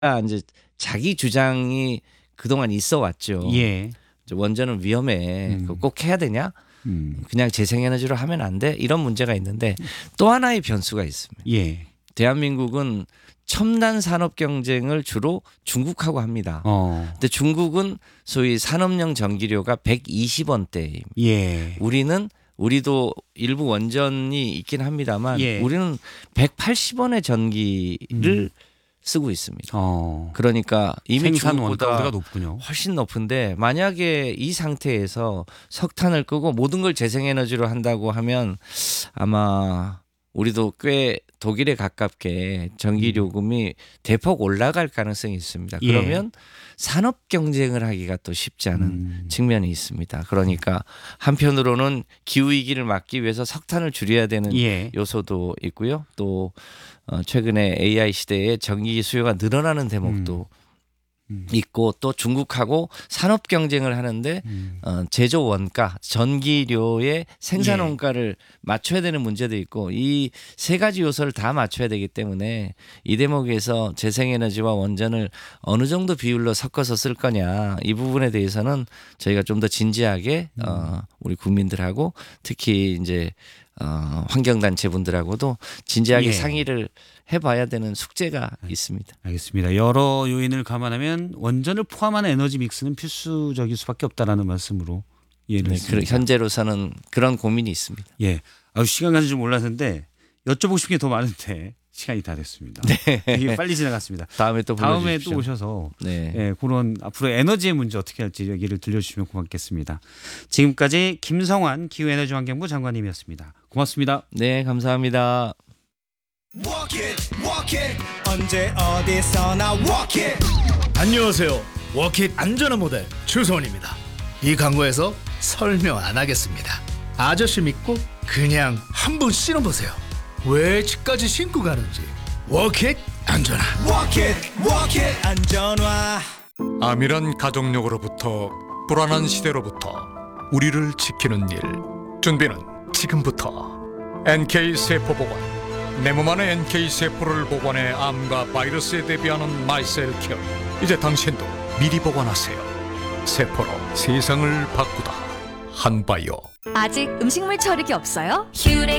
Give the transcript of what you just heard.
이제 자기 주장이 그동안 있어 왔죠. 예. 원전은 위험해. 그거 꼭 해야 되냐? 그냥 재생에너지로 하면 안 돼? 이런 문제가 있는데 또 하나의 변수가 있습니다. 예. 대한민국은 첨단 산업 경쟁을 주로 중국하고 합니다. 근데 중국은 소위 산업용 전기료가 120원대입니다. 예. 우리도 일부 원전이 있긴 합니다만 예. 우리는 180원의 전기를 쓰고 있습니다. 그러니까 이미 생산 중국보다 원가가 높군요. 훨씬 높은데 만약에 이 상태에서 석탄을 끄고 모든 걸 재생에너지로 한다고 하면 아마 우리도 꽤 독일에 가깝게 전기요금이 대폭 올라갈 가능성이 있습니다. 그러면 산업 경쟁을 하기가 또 쉽지 않은 측면이 있습니다. 그러니까 한편으로는 기후위기를 막기 위해서 석탄을 줄여야 되는 요소도 있고요. 또 최근에 AI 시대에 전기 수요가 늘어나는 대목도 있고 또 중국하고 산업 경쟁을 하는데 제조 원가, 전기료의 생산 원가를 맞춰야 되는 문제도 있고 이 세 가지 요소를 다 맞춰야 되기 때문에 이 대목에서 재생에너지와 원전을 어느 정도 비율로 섞어서 쓸 거냐 이 부분에 대해서는 저희가 좀 더 진지하게 우리 국민들하고 특히 이제 환경단체 분들하고도 진지하게 상의를 해봐야 되는 숙제가 있습니다. 알겠습니다. 여러 요인을 감안하면 원전을 포함한 에너지 믹스는 필수적일 수밖에 없다라는 말씀으로 이해를 했습니다. 현재로서는 그런 고민이 있습니다. 예, 시간 가는 줄 몰랐는데 여쭤보고 싶은 게 더 많은데 시간이 다 됐습니다. 되게 빨리 지나갔습니다. 다음에 또 오셔서 그런 앞으로 에너지의 문제 어떻게 할지 얘기를 들려주시면 고맙겠습니다. 지금까지 김성환 기후에너지환경부 장관님이었습니다. 고맙습니다. 네, 감사합니다. Walk it, walk it. 언제 어디서나 walk it. 안녕하세요. 워킷 안전한 모델 추성훈입니다. 이 광고에서 설명 안 하겠습니다. 아저씨 믿고 그냥 한번 신어보세요. 왜 집까지 신고 가는지. 워킷 안전한. Walk it, walk it. 안전화. 암이란 가족력으로부터 불안한 시대로부터 우리를 지키는 일. 준비는 지금부터. NK 세포 보관. 내 몸 안에 NK 세포를 보관해 암과 바이러스에 대비하는 마이셀 케어. 이제 당신도 미리 보관하세요. 세포로 세상을 바꾸다. 한바이오. 아직 음식물 처리기 없어요? 휴레